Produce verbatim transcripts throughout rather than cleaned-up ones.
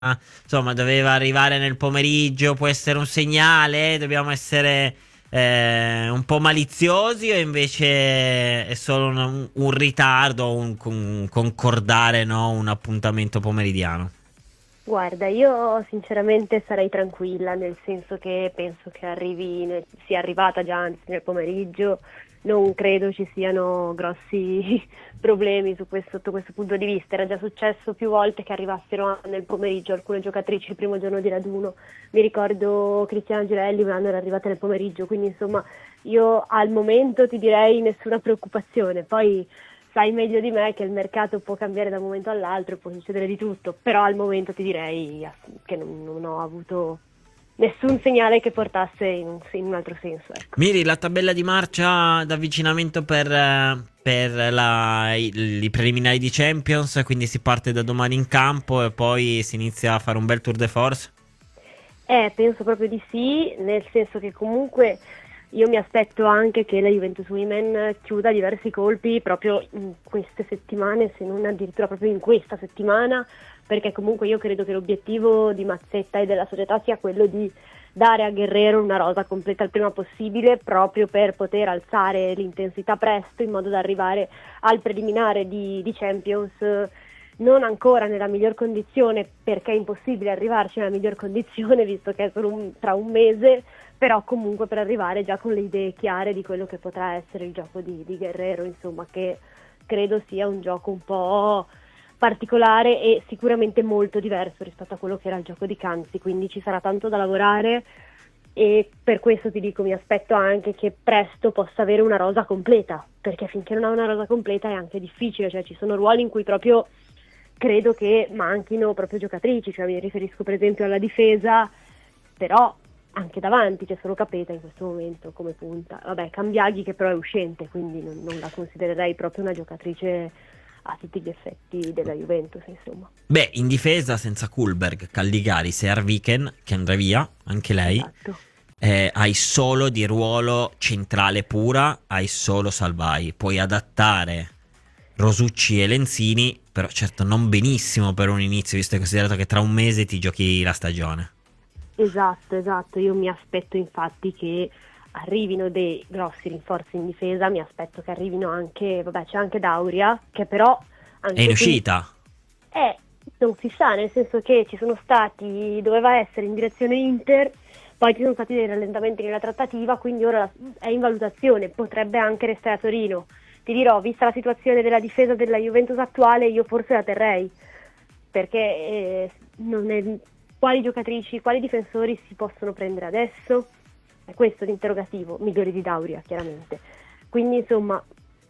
insomma, doveva arrivare nel pomeriggio, può essere un segnale, dobbiamo essere eh, un po' maliziosi o invece è solo un, un ritardo, un, un concordare, no? Un appuntamento pomeridiano? Guarda, io sinceramente sarei tranquilla, nel senso che penso che arrivi, nel- sia arrivata già anzi nel pomeriggio, non credo ci siano grossi problemi su questo, sotto questo punto di vista. Era già successo più volte che arrivassero nel pomeriggio alcune giocatrici il primo giorno di raduno. Mi ricordo Cristiana Girelli un anno era arrivata nel pomeriggio, quindi insomma io al momento ti direi nessuna preoccupazione. Poi sai meglio di me che il mercato può cambiare da un momento all'altro, può succedere di tutto, però al momento ti direi che non, non ho avuto nessun segnale che portasse in un, in un altro senso, ecco. Miri, la tabella di marcia d'avvicinamento per, eh, per la- i, i preliminari di Champions, quindi si parte da domani in campo e poi si inizia a fare un bel tour de force. Eh, penso proprio di sì, nel senso che comunque io mi aspetto anche che la Juventus Women chiuda diversi colpi proprio in queste settimane, se non addirittura proprio in questa settimana, perché comunque io credo che l'obiettivo di Mazzetta e della società sia quello di dare a Guerrero una rosa completa il prima possibile, proprio per poter alzare l'intensità presto in modo da arrivare al preliminare di, di Champions non ancora nella miglior condizione, perché è impossibile arrivarci nella miglior condizione visto che è solo un- tra un mese, però comunque per arrivare già con le idee chiare di quello che potrà essere il gioco di, di Guerrero, insomma, che credo sia un gioco un po' particolare e sicuramente molto diverso rispetto a quello che era il gioco di Canzi, quindi ci sarà tanto da lavorare e per questo ti dico mi aspetto anche che presto possa avere una rosa completa, perché finché non ha una rosa completa è anche difficile, cioè ci sono ruoli in cui proprio credo che manchino proprio giocatrici, cioè mi riferisco per esempio alla difesa, però anche davanti c'è solo Capeta in questo momento come punta. Vabbè, Cambiaghi che però è uscente, quindi non, non la considererei proprio una giocatrice a tutti gli effetti della Juventus, insomma. Beh, in difesa senza Kulberg, Calligari, Searviken, che andrà via, anche lei. Esatto. Eh, hai solo di ruolo centrale pura, hai solo Salvai. Puoi adattare Rosucci e Lenzini, però certo non benissimo per un inizio, visto e considerato che tra un mese ti giochi la stagione. Esatto, esatto. Io mi aspetto infatti che arrivino dei grossi rinforzi in difesa, mi aspetto che arrivino anche, vabbè, c'è anche Dauria, che però È in anche qui uscita. è, non si sa, nel senso che ci sono stati, doveva essere in direzione Inter, poi ci sono stati dei rallentamenti nella trattativa, quindi ora è in valutazione, potrebbe anche restare a Torino. Ti dirò, vista la situazione della difesa della Juventus attuale, io forse la terrei, perché eh, non è, quali giocatrici, quali difensori si possono prendere adesso? È questo l'interrogativo, migliori di Dauria, chiaramente. Quindi, insomma,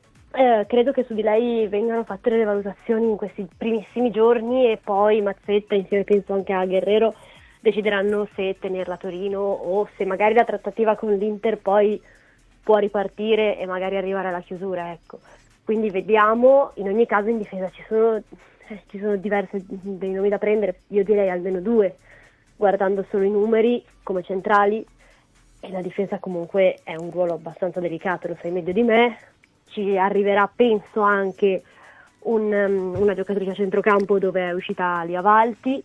eh, credo che su di lei vengano fatte delle valutazioni in questi primissimi giorni e poi Mazzetta, insieme penso anche a Guerrero, decideranno se tenerla a Torino o se magari la trattativa con l'Inter poi può ripartire e magari arrivare alla chiusura, ecco. Quindi vediamo, in ogni caso in difesa ci sono, eh, ci sono diversi dei nomi da prendere, io direi almeno due, guardando solo i numeri come centrali, e la difesa comunque è un ruolo abbastanza delicato, lo sai meglio di me, ci arriverà penso anche un, um, una giocatrice a centrocampo dove è uscita Lia Valti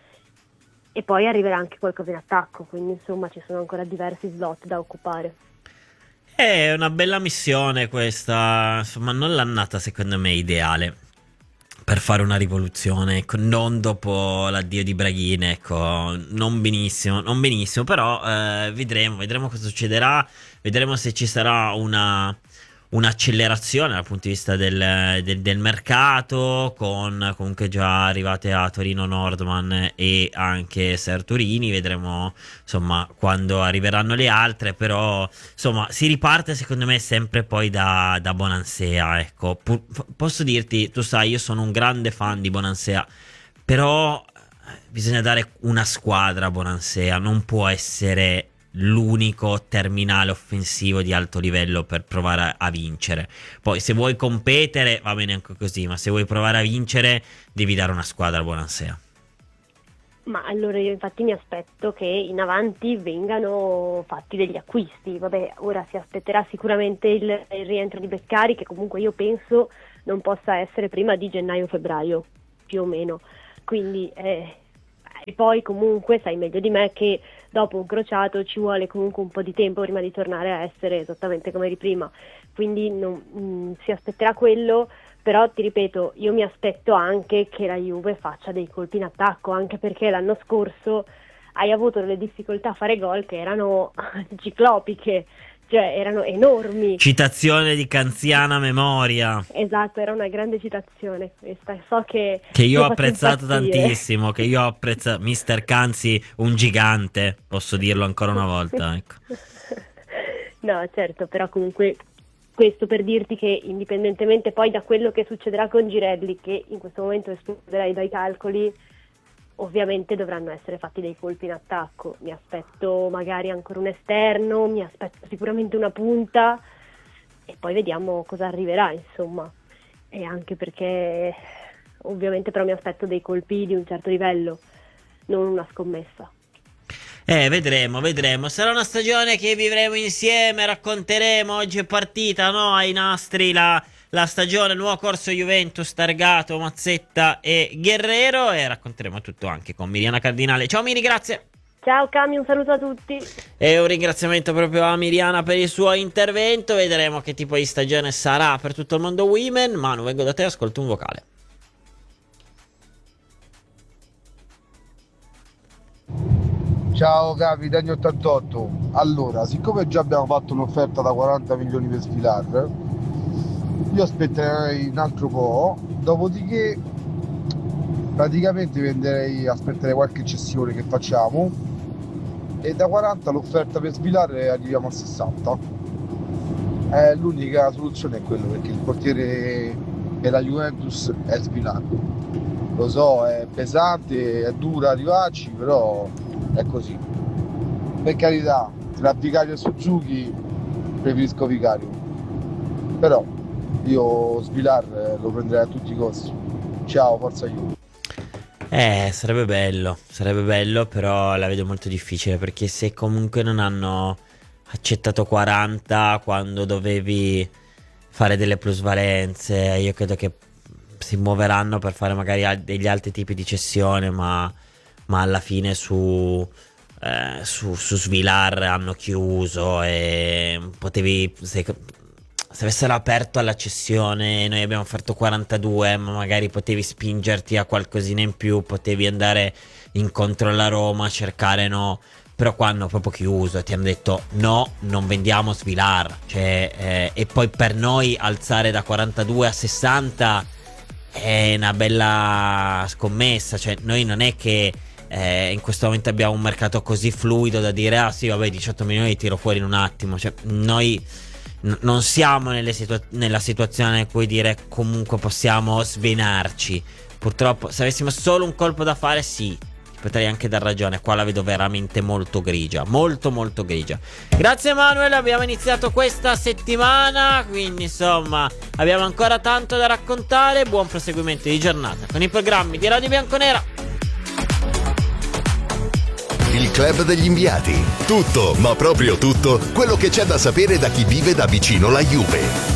e poi arriverà anche qualcosa in attacco, quindi insomma ci sono ancora diversi slot da occupare. È una bella missione questa, insomma, non l'annata secondo me ideale per fare una rivoluzione, ecco, non dopo l'addio di Braghin, ecco, non benissimo, non benissimo, però eh, vedremo, vedremo cosa succederà, vedremo se ci sarà una un'accelerazione dal punto di vista del, del- del mercato, con comunque già arrivate a Torino Nordman e anche Serturini, vedremo insomma quando arriveranno le altre, però insomma si riparte secondo me sempre poi da, da Bonansea, ecco. Pu- posso dirti, tu sai, io sono un grande fan di Bonansea, però eh, bisogna dare una squadra a Bonansea, non può essere l'unico terminale offensivo di alto livello per provare a, a vincere. Poi se vuoi competere va bene anche così, ma se vuoi provare a vincere devi dare una squadra a Bonansea. Ma allora io infatti mi aspetto che in avanti vengano fatti degli acquisti, vabbè ora si aspetterà sicuramente il, il rientro di Beccari che comunque io penso non possa essere prima di gennaio-febbraio, più o meno, quindi eh, E poi comunque sai meglio di me che dopo un crociato ci vuole comunque un po' di tempo prima di tornare a essere esattamente come eri prima, quindi non, mh, si aspetterà quello. Però ti ripeto, io mi aspetto anche che la Juve faccia dei colpi in attacco, anche perché l'anno scorso hai avuto delle difficoltà a fare gol che erano ciclopiche, cioè erano enormi. Citazione di canziana memoria. Esatto, era una grande citazione questa. So che Che io ho ti apprezzato impazzire. tantissimo, che io ho apprezzato. mister Canzi, un gigante, posso dirlo ancora una volta, ecco. No, certo, però comunque questo per dirti che indipendentemente poi da quello che succederà con Girelli, che in questo momento esploderei dai calcoli, ovviamente dovranno essere fatti dei colpi in attacco. Mi aspetto magari ancora un esterno, mi aspetto sicuramente una punta e poi vediamo cosa arriverà, insomma. E anche perché ovviamente però mi aspetto dei colpi di un certo livello, non una scommessa. Eh, vedremo, vedremo. Sarà una stagione che vivremo insieme, racconteremo. Oggi è partita, no? Ai nastri la, la stagione, nuovo corso Juventus, Targato, Mazzetta e Guerrero. E racconteremo tutto anche con Miriana Cardinale. Ciao Miri, grazie. Ciao Cami, un saluto a tutti. E un ringraziamento proprio a Miriana per il suo intervento. Vedremo che tipo di stagione sarà per tutto il mondo women. Manu, vengo da te, ascolto un vocale. Ciao Capi, Dagno ottantotto. Allora, siccome già abbiamo fatto un'offerta da quaranta milioni per Svilar, io aspetterei un altro po', dopodiché praticamente venderei, aspetterei qualche cessione che facciamo e da quaranta l'offerta per Svilar arriviamo a sessanta. Eh, l'unica soluzione è quello, perché il portiere della Juventus è Svilar. Lo so, è pesante, è dura arrivarci, però è così. Per carità, tra Vicario e Suzuki preferisco Vicario, però io Svilar lo prenderei a tutti i costi. Ciao, forza Juve. Eh, sarebbe bello, sarebbe bello, però la vedo molto difficile, perché se comunque non hanno accettato quaranta quando dovevi fare delle plusvalenze, io credo che si muoveranno per fare magari degli altri tipi di cessione, ma, ma alla fine su, eh, su, su Svilar hanno chiuso e potevi, se, se avessero aperto alla cessione, noi abbiamo offerto quarantadue, ma magari potevi spingerti a qualcosina in più, potevi andare incontro alla Roma, cercare, no. Però qua hanno proprio chiuso e ti hanno detto no, non vendiamo Svilar, cioè, eh, e poi per noi alzare da quarantadue a sessanta è una bella scommessa. Cioè noi non è che eh, in questo momento abbiamo un mercato così fluido da dire ah sì vabbè diciotto milioni li tiro fuori in un attimo. Cioè noi n- non siamo nelle situa- nella situazione in cui dire comunque possiamo svenarci. Purtroppo se avessimo solo un colpo da fare sì, potrei anche dar ragione. Qua la vedo veramente molto grigia, molto molto grigia. Grazie Emanuele, abbiamo iniziato questa settimana, quindi insomma abbiamo ancora tanto da raccontare. Buon proseguimento di giornata con i programmi di Radio Bianconera. Il Club degli Inviati. Tutto, ma proprio tutto, quello che c'è da sapere da chi vive da vicino la Juve.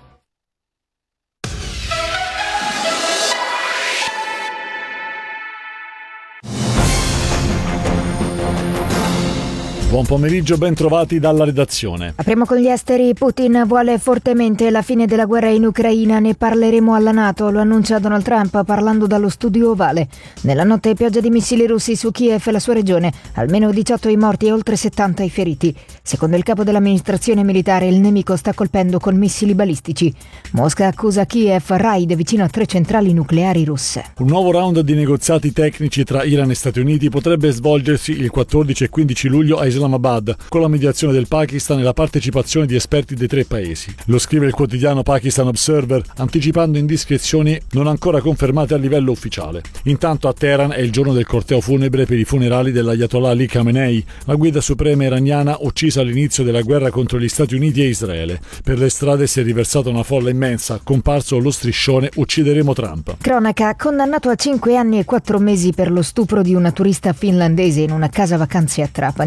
Buon pomeriggio, ben trovati dalla redazione. Apriamo con gli esteri. Putin vuole fortemente la fine della guerra in Ucraina, ne parleremo alla NATO, lo annuncia Donald Trump parlando dallo studio ovale. Nella notte pioggia di missili russi su Kiev e la sua regione, almeno diciotto i morti e oltre settanta i feriti. Secondo il capo dell'amministrazione militare il nemico sta colpendo con missili balistici. Mosca accusa Kiev raid vicino a tre centrali nucleari russe. Un nuovo round di negoziati tecnici tra Iran e Stati Uniti potrebbe svolgersi il quattordici e quindici luglio a Islamabad, con la mediazione del Pakistan e la partecipazione di esperti dei tre paesi. Lo scrive il quotidiano Pakistan Observer, anticipando indiscrezioni non ancora confermate a livello ufficiale. Intanto a Teheran è il giorno del corteo funebre per i funerali dell'Ayatollah Ali Khamenei, la guida suprema iraniana uccisa all'inizio della guerra contro gli Stati Uniti e Israele. Per le strade si è riversata una folla immensa, comparso lo striscione "Uccideremo Trump". Cronaca, condannato a cinque anni e quattro mesi per lo stupro di una turista finlandese in una casa vacanze a Trapani.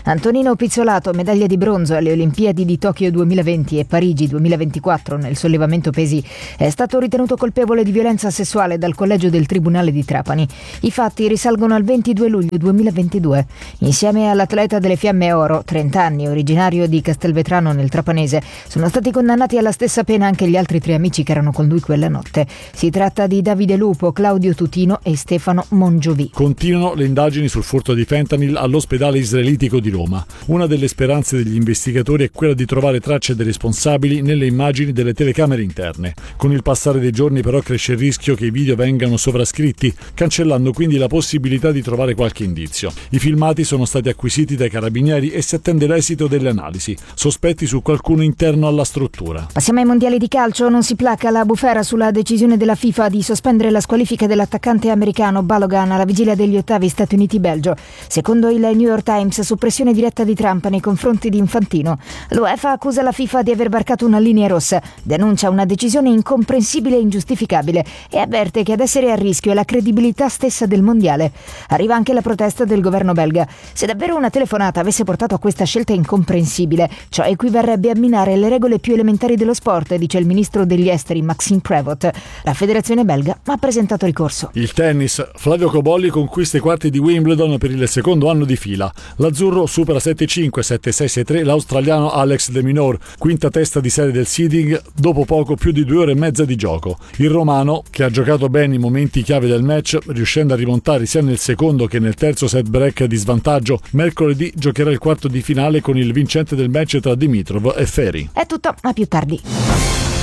Antonino Pizzolato, medaglia di bronzo alle Olimpiadi di Tokyo duemilaventi e Parigi duemilaventiquattro nel sollevamento pesi, è stato ritenuto colpevole di violenza sessuale dal collegio del Tribunale di Trapani. I fatti risalgono al ventidue luglio duemilaventidue. Insieme all'atleta delle Fiamme Oro, trenta anni, originario di Castelvetrano nel Trapanese, sono stati condannati alla stessa pena anche gli altri tre amici che erano con lui quella notte. Si tratta di Davide Lupo, Claudio Tutino e Stefano Mongiovi. Continuano le indagini sul furto di fentanyl all'ospedale israelitico di Roma. Una delle speranze degli investigatori è quella di trovare tracce dei responsabili nelle immagini delle telecamere interne. Con il passare dei giorni però cresce il rischio che i video vengano sovrascritti, cancellando quindi la possibilità di trovare qualche indizio. I filmati sono stati acquisiti dai carabinieri e si attende l'esito delle analisi. Sospetti su qualcuno interno alla struttura. Passiamo ai mondiali di calcio. Non si placa la bufera sulla decisione della FIFA di sospendere la squalifica dell'attaccante americano Balogan alla vigilia degli ottavi Stati Uniti-Belgio. Secondo il New York Times, su pressione diretta di Trump nei confronti di Infantino. L'UEFA accusa la FIFA di aver varcato una linea rossa, denuncia una decisione incomprensibile e ingiustificabile e avverte che ad essere a rischio è la credibilità stessa del mondiale. Arriva anche la protesta del governo belga. Se davvero una telefonata avesse portato a questa scelta incomprensibile, ciò equivarrebbe a minare le regole più elementari dello sport, dice il ministro degli esteri Maxime Prévost. La federazione belga ha presentato ricorso. Il tennis. Flavio Cobolli conquista i quarti di Wimbledon per il secondo anno di fila. L'azzurro supera sette cinque, sette sei, sei tre l'australiano Alex de Minaur, quinta testa di serie del seeding dopo poco più di due ore e mezza di gioco. Il romano, che ha giocato bene i momenti chiave del match, riuscendo a rimontare sia nel secondo che nel terzo set break di svantaggio, mercoledì giocherà il quarto di finale con il vincente del match tra Dimitrov e Ferri. È tutto, a più tardi.